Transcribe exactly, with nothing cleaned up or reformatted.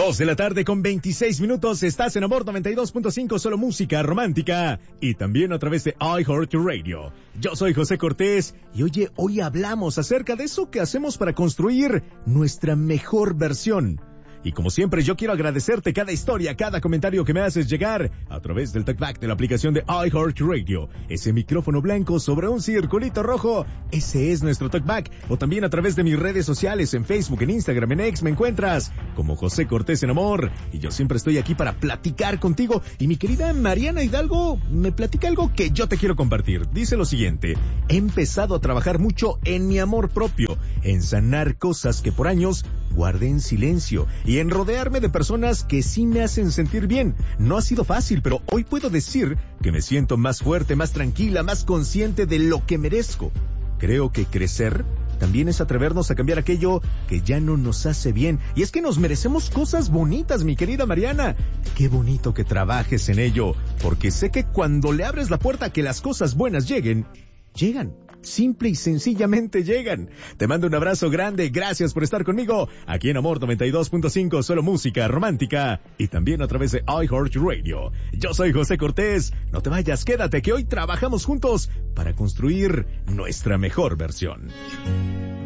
Dos de la tarde con veintiséis minutos, estás en Amor noventa y dos punto cinco, solo música romántica y también a través de iHeartRadio. Yo soy José Cortés y oye, hoy hablamos acerca de eso que hacemos para construir nuestra mejor versión. Y como siempre, yo quiero agradecerte cada historia, cada comentario que me haces llegar a través del talkback de la aplicación de iHeartRadio. Ese micrófono blanco sobre un circulito rojo, ese es nuestro talkback. O también a través de mis redes sociales, en Facebook, en Instagram, en X, me encuentras como José Cortés en Amor. Y yo siempre estoy aquí para platicar contigo. Y mi querida Mariana Hidalgo me platica algo que yo te quiero compartir. Dice lo siguiente: he empezado a trabajar mucho en mi amor propio, en sanar cosas que por años guardé en silencio y en rodearme de personas que sí me hacen sentir bien. No ha sido fácil, pero hoy puedo decir que me siento más fuerte, más tranquila, más consciente de lo que merezco. Creo que crecer también es atrevernos a cambiar aquello que ya no nos hace bien. Y es que nos merecemos cosas bonitas, mi querida Mariana. Qué bonito que trabajes en ello, porque sé que cuando le abres la puerta a que las cosas buenas lleguen, llegan. Simple y sencillamente llegan. Te mando un abrazo grande, gracias por estar conmigo aquí en Amor noventa y dos punto cinco, solo música romántica y también a través de iHeartRadio. Yo soy José Cortés, no te vayas, quédate que hoy trabajamos juntos para construir nuestra mejor versión.